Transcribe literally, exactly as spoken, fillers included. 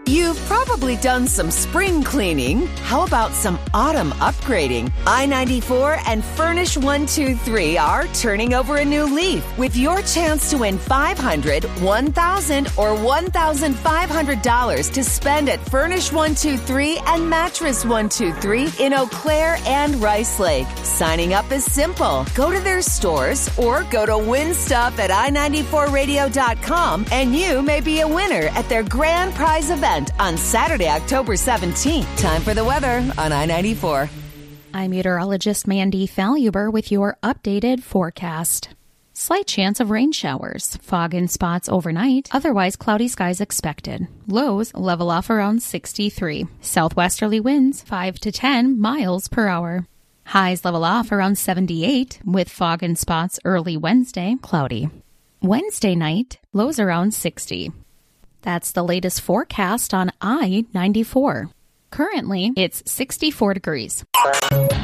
You've probably done some spring cleaning. How about some autumn upgrading? I ninety-four and Furnish one two three are turning over a new leaf with your chance to win five hundred dollars, one thousand dollars, or one thousand five hundred dollars to spend at Furnish one two three and Mattress one two three in Eau Claire and Rice Lake. Signing up is simple. Go to their stores or go to win stuff at i ninety-four radio dot com and you may be a winner at their grand prize event on Saturday, October seventeenth. Time for the weather on I ninety-four. I'm meteorologist Mandy Faluber with your updated forecast. Slight chance of rain showers, fog in spots overnight, otherwise cloudy skies expected. Lows level off around sixty-three. Southwesterly winds five to ten miles per hour. Highs level off around seventy-eight with fog in spots early Wednesday, cloudy. Wednesday night, lows around sixty. That's the latest forecast on I ninety-four. Currently, it's sixty-four degrees.